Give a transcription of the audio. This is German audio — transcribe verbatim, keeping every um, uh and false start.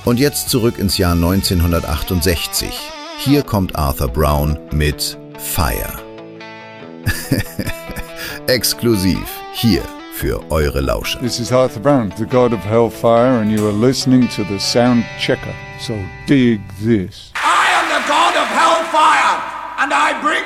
Und jetzt zurück ins Jahr neunzehnhundertachtundsechzig. Hier kommt Arthur Brown mit Fire. Exklusiv hier für eure Lauscher. This is Arthur Brown, the god of Hellfire, and you are listening to the Sound Checker. So dig this. I am the god of Hellfire, and I bring